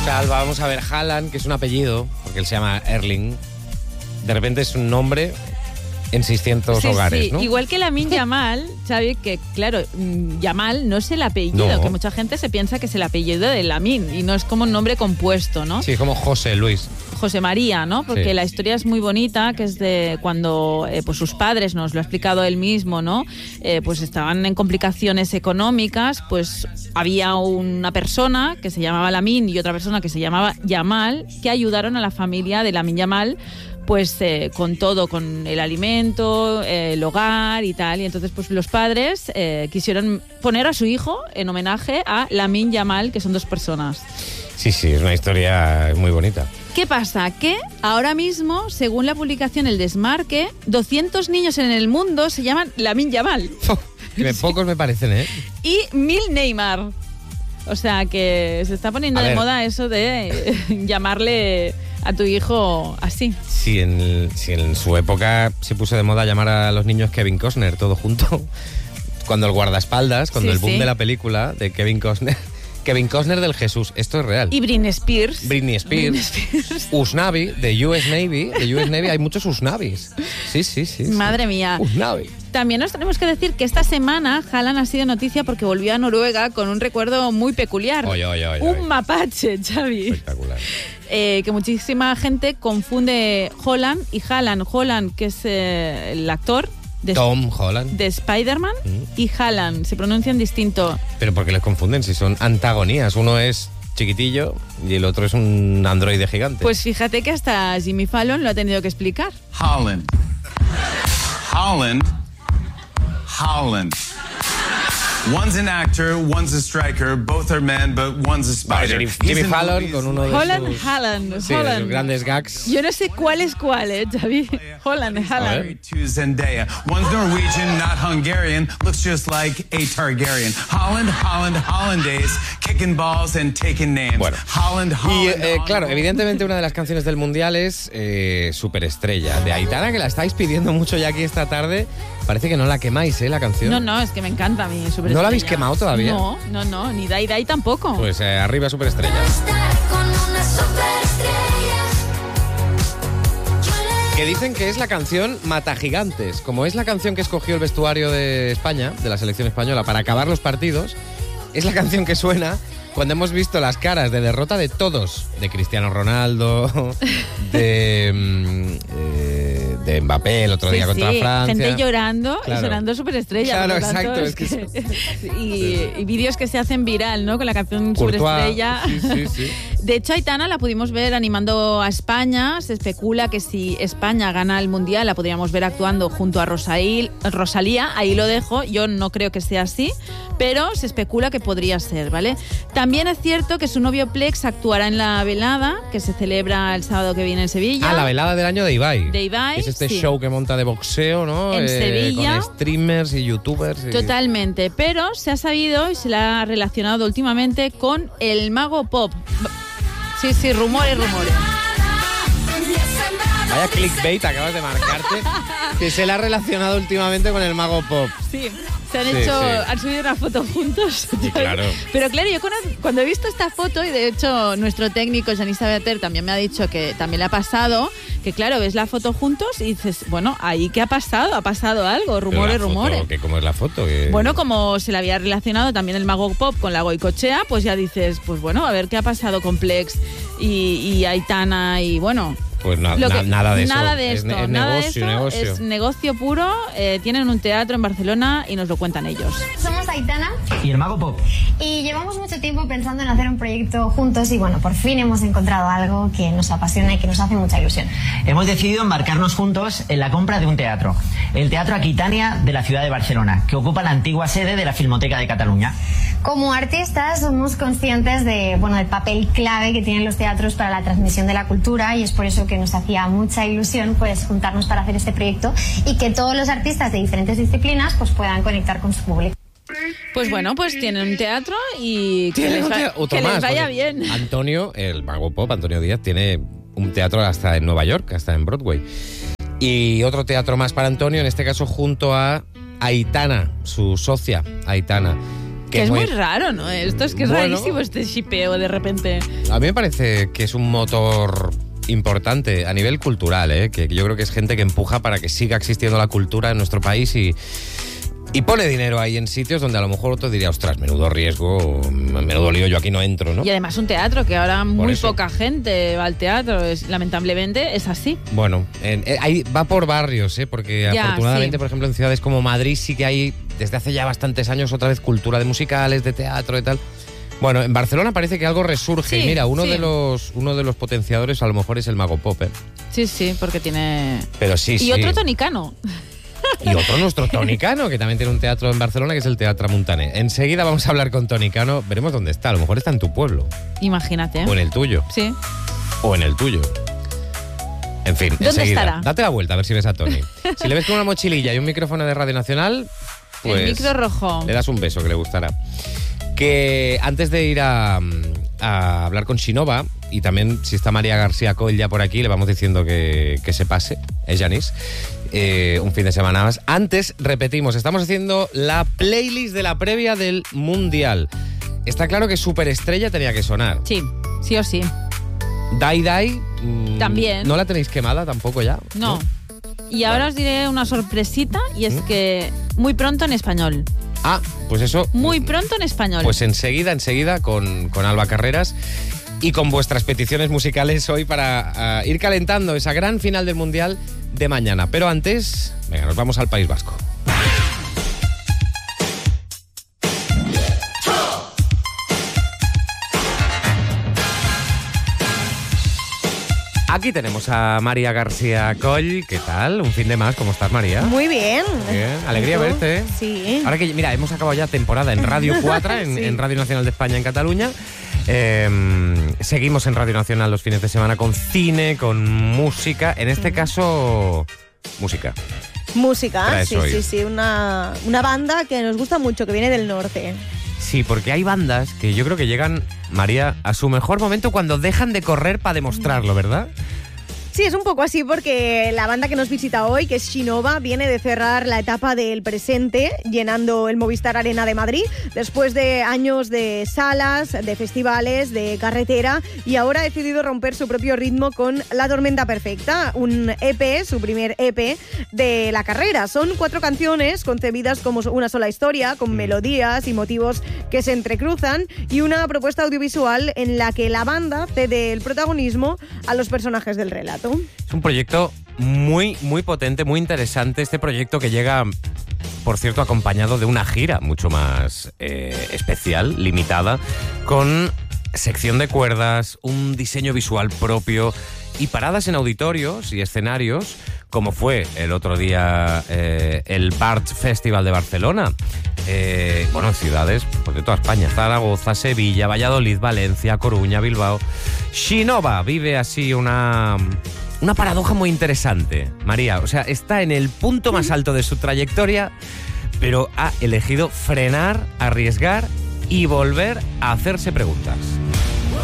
Salva, vamos a ver, Haaland, que es un apellido, porque él se llama Erling, de repente es un nombre en 600 hogares, sí. ¿no? Igual que Lamine Yamal, Xavi, que claro, Yamal no es el apellido, No. que mucha gente se piensa que es el apellido de Lamine y no es como un nombre compuesto, ¿no? Sí, como José Luis. José María, ¿no? Porque Sí. la historia es muy bonita, que es de cuando pues sus padres, nos lo ha explicado él mismo, ¿no? Pues estaban en complicaciones económicas, pues había una persona que se llamaba Lamine y otra persona que se llamaba Yamal, que ayudaron a la familia de Lamine Yamal pues con todo, con el alimento, el hogar y tal. Y entonces pues los padres quisieron poner a su hijo en homenaje a Lamine Yamal, que son dos personas. Sí, es una historia muy bonita. ¿Qué pasa? Que ahora mismo, según la publicación El Desmarque, 200 niños en el mundo se llaman Lamine Yamal. Pocos me parecen, ¿eh? Y 1000 Neymar. O sea que se está poniendo A de ver. moda eso de llamarle a tu hijo así. Si en su época se puso de moda llamar a los niños Kevin Costner, todo junto. Cuando el guardaespaldas, cuando Sí, el boom sí. de la película de Kevin Costner del Jesús, esto es real. Y Britney Spears. Britney Spears. Usnavi, de US Navy, hay muchos Usnavis. Sí. Madre mía. Usnavi. También nos tenemos que decir que esta semana Haaland ha sido noticia porque volvió a Noruega con un recuerdo muy peculiar. Oye. Un mapache, Xavi. Espectacular. Que muchísima gente confunde Holland y Haaland. Holland, que es el actor de, Tom Holland. de Spider-Man, y Haaland. Se pronuncian distinto. Pero ¿por qué les confunden si son antagonías? Uno es chiquitillo y el otro es un androide gigante. Pues fíjate que hasta Jimmy Fallon lo ha tenido que explicar. Haaland. One's an actor, one's a striker, both are men, but one's a spider. Jimmy Fallon con uno de sus... Haaland. Sí, de sus grandes gags. Yo no sé cuál es cuál, Xavi. Haaland. Married to Zendaya. One's Norwegian, not Hungarian, looks just like a Targaryen. Hollandaise, kicking balls and taking names. Bueno. Holland. Y claro, evidentemente una de las canciones del Mundial es Superestrella, de Aitana, que la estáis pidiendo mucho ya aquí esta tarde. Parece que no la quemáis, la canción. No, es que me encanta a mí Superestrella. ¿No la habéis quemado todavía? No, ni Dai tampoco. Pues arriba Superestrella. Que dicen que es la canción Mata Gigantes, como es la canción que escogió el vestuario de España, de la selección española, para acabar los partidos. Es la canción que suena cuando hemos visto las caras de derrota de todos, de Cristiano Ronaldo, de Mbappé el otro día contra Francia. Gente llorando y Claro. sonando Superestrella. Claro, por lo tanto, exacto, y vídeos que se hacen viral, ¿no? Con la canción Courtois. Superestrella. Sí. De hecho, Aitana la pudimos ver animando a España. Se especula que si España gana el Mundial la podríamos ver actuando junto a Rosalía. Ahí lo dejo. Yo no creo que sea así, pero se especula que podría ser, ¿vale? También es cierto que su novio Plex actuará en la velada que se celebra el sábado que viene en Sevilla. La velada del año de Ibai. De Ibai, Es este sí. show que monta de boxeo, ¿no? En Sevilla. Con streamers y youtubers. Totalmente, pero se ha sabido y se le ha relacionado últimamente con el mago pop. Sí, rumores. Vaya clickbait acabas de marcarte. Que se le ha relacionado últimamente con el mago pop. Sí, se han Sí. han subido una foto juntos. claro. Pero claro, yo cuando he visto esta foto, y de hecho nuestro técnico, Janis Sabater, también me ha dicho que también le ha pasado, que claro, ves la foto juntos y dices, bueno, ¿ahí qué ha pasado? ¿Ha pasado algo? Rumores. ¿Cómo es la foto? Bueno, como se le había relacionado también el mago pop con la Goicoechea, pues ya dices, pues bueno, a ver qué ha pasado con Plex y Aitana y bueno... Pues nada de eso. Nada de esto. Es nada de negocio. esto, es negocio puro. Tienen un teatro en Barcelona y nos lo cuentan ellos. Somos Aitana y el mago pop. y llevamos mucho tiempo pensando en hacer un proyecto juntos y bueno, por fin hemos encontrado algo que nos apasiona y que nos hace mucha ilusión. Hemos decidido embarcarnos juntos en la compra de un teatro, el Teatro Aquitania de la ciudad de Barcelona, que ocupa la antigua sede de la Filmoteca de Cataluña. Como artistas somos conscientes del papel clave que tienen los teatros para la transmisión de la cultura y es por eso que nos hacía mucha ilusión pues juntarnos para hacer este proyecto y que todos los artistas de diferentes disciplinas pues puedan conectar con su público. Pues bueno, pues tienen un teatro y que les, Otro que más, les vaya porque bien. Antonio, el mago pop, Antonio Díaz, tiene un teatro hasta en Nueva York, hasta en Broadway. Y otro teatro más para Antonio, en este caso junto a Aitana, su socia, Aitana. Que es muy raro, ¿no? Esto es que es rarísimo este shipeo de repente. A mí me parece que es un motor importante a nivel cultural, que yo creo que es gente que empuja para que siga existiendo la cultura en nuestro país y pone dinero ahí en sitios donde a lo mejor otro diría, ostras, menudo riesgo, menudo lío, yo aquí no entro, ¿no? Y además un teatro, que ahora muy poca gente va al teatro, lamentablemente es así. Bueno, ahí va por barrios, porque afortunadamente, por ejemplo, en ciudades como Madrid sí que hay, desde hace ya bastantes años, otra vez cultura de musicales, de teatro y tal. Bueno, en Barcelona parece que algo resurge. Sí, y mira, uno de los potenciadores a lo mejor es el Mago Pop, Sí, porque tiene... Pero sí. Y otro tonicano. Y otro nuestro Toni Cano, que también tiene un teatro en Barcelona, que es el Teatre Montaner. Enseguida vamos a hablar con Toni Cano. Veremos dónde está. A lo mejor está en tu pueblo. Imagínate. O en el tuyo. Sí. O en el tuyo. En fin, ¿dónde enseguida. estará? Date la vuelta a ver si ves a Toni. Si le ves con una mochililla y un micrófono de Radio Nacional, pues... El micro rojo. Le das un beso, que le gustará. Que antes de ir a hablar con Xinova, y también si está María García Coll ya por aquí, le vamos diciendo que se pase, es Yanis, un fin de semana más. Antes, repetimos, estamos haciendo la playlist de la previa del Mundial. Está claro que Superestrella tenía que sonar. Sí, sí o sí. Dai Dai. También. ¿No la tenéis quemada tampoco ya? No. Y ahora os diré una sorpresita, y es que muy pronto en español. Ah, pues eso. Muy pronto en español. Pues enseguida con Alba Carreras y con vuestras peticiones musicales hoy para ir calentando esa gran final del Mundial de mañana. Pero antes, venga, nos vamos al País Vasco. Aquí tenemos a María García Coll. ¿Qué tal? Un fin de más. ¿Cómo estás, María? Muy bien. Bien. Alegría verte, ¿eh? Sí. Ahora que, mira, hemos acabado ya temporada en Radio 4, en Radio Nacional de España, en Cataluña. Seguimos en Radio Nacional los fines de semana con cine, con música. En este caso, música. Música, sí. Una banda que nos gusta mucho, que viene del norte. Sí, porque hay bandas que yo creo que llegan, María, a su mejor momento cuando dejan de correr para demostrarlo, ¿verdad? Sí, es un poco así porque la banda que nos visita hoy, que es Xinova, viene de cerrar la etapa del presente llenando el Movistar Arena de Madrid después de años de salas, de festivales, de carretera, y ahora ha decidido romper su propio ritmo con La Tormenta Perfecta, un EP, su primer EP de la carrera. Son 4 canciones concebidas como una sola historia, con melodías y motivos que se entrecruzan, y una propuesta audiovisual en la que la banda cede el protagonismo a los personajes del relato. Es un proyecto muy, muy potente, muy interesante. Este proyecto que llega, por cierto, acompañado de una gira mucho más especial, limitada, con sección de cuerdas, un diseño visual propio y paradas en auditorios y escenarios, como fue el otro día el Bart Festival de Barcelona. Bueno, ciudades pues de toda España: Zaragoza, Sevilla, Valladolid, Valencia, Coruña, Bilbao. Xinova vive así una paradoja muy interesante, María. O sea, está en el punto más alto de su trayectoria, pero ha elegido frenar, arriesgar y volver a hacerse preguntas.